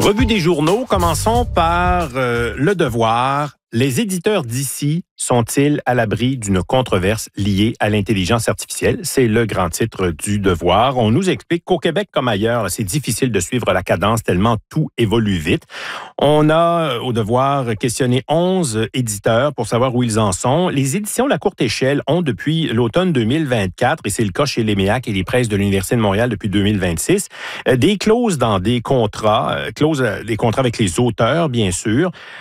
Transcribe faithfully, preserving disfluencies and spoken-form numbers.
Revue des journaux, commençons par euh, Le Devoir. Les éditeurs d'ici sont-ils à l'abri d'une controverse liée à l'intelligence artificielle? C'est le grand titre du Devoir. On nous explique qu'au Québec comme ailleurs, c'est difficile de suivre la cadence tellement tout évolue vite. On a au Devoir questionné onze éditeurs pour savoir où ils en sont. Les éditions La Courte Échelle ont depuis l'automne deux mille vingt-quatre, et c'est le cas chez l'Éméac et les presses de l'Université de Montréal depuis deux mille vingt-six, des clauses dans des contrats, clauses, des contrats avec les auteurs, bien sûr,